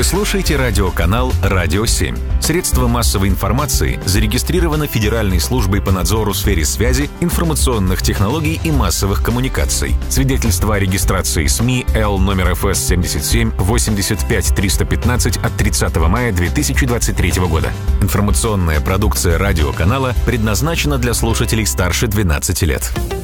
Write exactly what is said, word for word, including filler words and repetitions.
Вы слушаете радиоканал «Радио семь». Средства массовой информации зарегистрировано Федеральной службой по надзору в сфере связи, информационных технологий и массовых коммуникаций. Свидетельство о регистрации СМИ Л номер эф эс семьдесят семь восемьдесят пять триста пятнадцать от тридцатого мая две тысячи двадцать третьего года. Информационная продукция радиоканала предназначена для слушателей старше двенадцати лет.